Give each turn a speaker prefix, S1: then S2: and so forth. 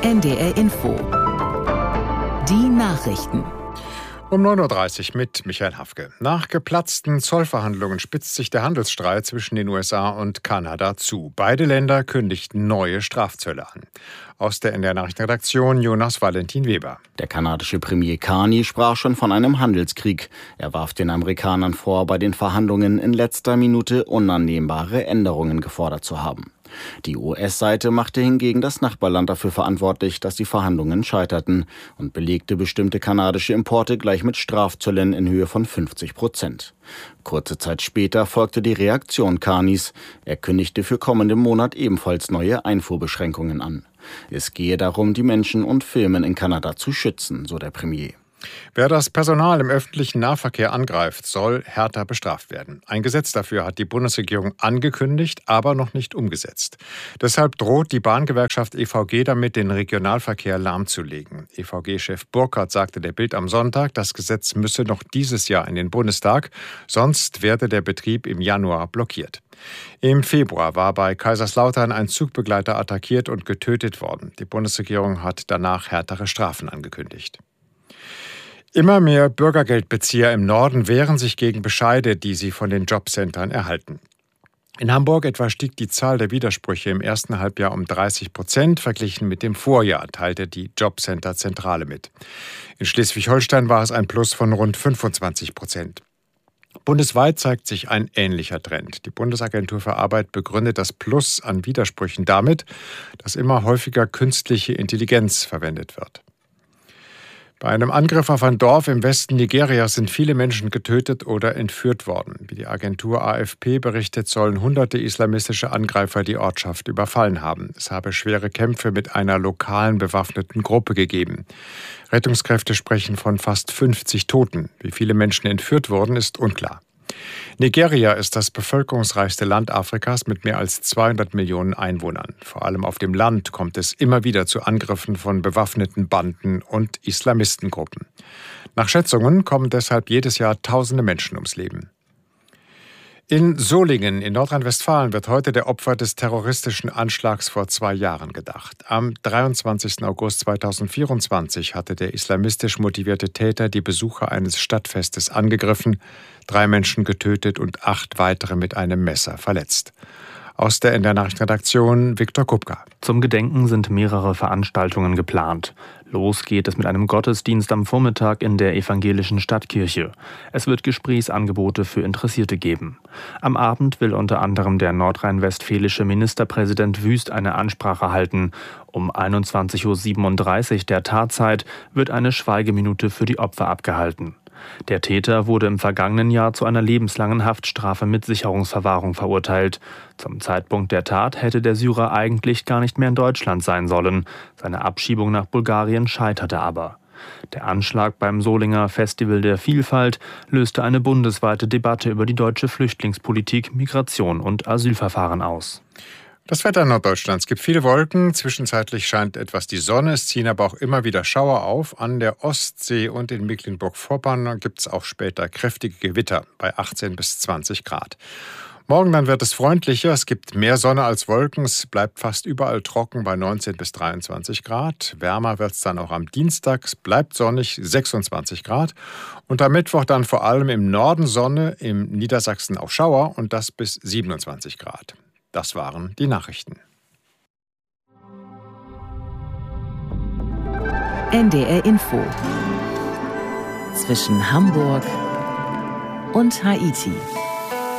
S1: NDR Info. Die Nachrichten.
S2: Um 9:30 Uhr mit Michael Hafke. Nach geplatzten Zollverhandlungen spitzt sich der Handelsstreit zwischen den USA und Kanada zu. Beide Länder kündigten neue Strafzölle an. Aus der NDR Nachrichtenredaktion Jonas Valentin Weber.
S3: Der kanadische Premier Carney sprach schon von einem Handelskrieg. Er warf den Amerikanern vor, bei den Verhandlungen in letzter Minute unannehmbare Änderungen gefordert zu haben. Die US-Seite machte hingegen das Nachbarland dafür verantwortlich, dass die Verhandlungen scheiterten und belegte bestimmte kanadische Importe gleich mit Strafzöllen in Höhe von 50%. Kurze Zeit später folgte die Reaktion Carneys. Er kündigte für kommenden Monat ebenfalls neue Einfuhrbeschränkungen an. Es gehe darum, die Menschen und Firmen in Kanada zu schützen, so der Premier.
S2: Wer das Personal im öffentlichen Nahverkehr angreift, soll härter bestraft werden. Ein Gesetz dafür hat die Bundesregierung angekündigt, aber noch nicht umgesetzt. Deshalb droht die Bahngewerkschaft EVG damit, den Regionalverkehr lahmzulegen. EVG-Chef Burkhardt sagte der Bild am Sonntag, das Gesetz müsse noch dieses Jahr in den Bundestag, sonst werde der Betrieb im Januar blockiert. Im Februar war bei Kaiserslautern ein Zugbegleiter attackiert und getötet worden. Die Bundesregierung hat danach härtere Strafen angekündigt. Immer mehr Bürgergeldbezieher im Norden wehren sich gegen Bescheide, die sie von den Jobcentern erhalten. In Hamburg etwa stieg die Zahl der Widersprüche im ersten Halbjahr um 30% verglichen mit dem Vorjahr, teilte die Jobcenter-Zentrale mit. In Schleswig-Holstein war es ein Plus von rund 25%. Bundesweit zeigt sich ein ähnlicher Trend. Die Bundesagentur für Arbeit begründet das Plus an Widersprüchen damit, dass immer häufiger künstliche Intelligenz verwendet wird. Bei einem Angriff auf ein Dorf im Westen Nigerias sind viele Menschen getötet oder entführt worden. Wie die Agentur AFP berichtet, sollen hunderte islamistische Angreifer die Ortschaft überfallen haben. Es habe schwere Kämpfe mit einer lokalen bewaffneten Gruppe gegeben. Rettungskräfte sprechen von fast 50 Toten. Wie viele Menschen entführt wurden, ist unklar. Nigeria ist das bevölkerungsreichste Land Afrikas mit mehr als 200 Millionen Einwohnern. Vor allem auf dem Land kommt es immer wieder zu Angriffen von bewaffneten Banden und Islamistengruppen. Nach Schätzungen kommen deshalb jedes Jahr tausende Menschen ums Leben. In Solingen in Nordrhein-Westfalen wird heute der Opfer des terroristischen Anschlags vor 2 Jahren gedacht. Am 23. August 2024 hatte der islamistisch motivierte Täter die Besucher eines Stadtfestes angegriffen, 3 Menschen getötet und 8 weitere mit einem Messer verletzt. Aus der NDR Nachrichtenredaktion Viktor Kupka.
S4: Zum Gedenken sind mehrere Veranstaltungen geplant. Los geht es mit einem Gottesdienst am Vormittag in der evangelischen Stadtkirche. Es wird Gesprächsangebote für Interessierte geben. Am Abend will unter anderem der nordrhein-westfälische Ministerpräsident Wüst eine Ansprache halten. Um 21:37 Uhr der Tatzeit wird eine Schweigeminute für die Opfer abgehalten. Der Täter wurde im vergangenen Jahr zu einer lebenslangen Haftstrafe mit Sicherungsverwahrung verurteilt. Zum Zeitpunkt der Tat hätte der Syrer eigentlich gar nicht mehr in Deutschland sein sollen. Seine Abschiebung nach Bulgarien scheiterte aber. Der Anschlag beim Solinger Festival der Vielfalt löste eine bundesweite Debatte über die deutsche Flüchtlingspolitik, Migration und Asylverfahren aus.
S2: Das Wetter in Norddeutschland. Es gibt viele Wolken. Zwischenzeitlich scheint etwas die Sonne. Es ziehen aber auch immer wieder Schauer auf. An der Ostsee und in Mecklenburg-Vorpommern gibt es auch später kräftige Gewitter bei 18 bis 20 Grad. Morgen dann wird es freundlicher. Es gibt mehr Sonne als Wolken. Es bleibt fast überall trocken bei 19 bis 23 Grad. Wärmer wird es dann auch am Dienstag. Es bleibt sonnig, 26 Grad. Und am Mittwoch dann vor allem im Norden Sonne, im Niedersachsen auch Schauer und das bis 27 Grad. Das waren die Nachrichten.
S1: NDR Info. Zwischen Hamburg und Haiti.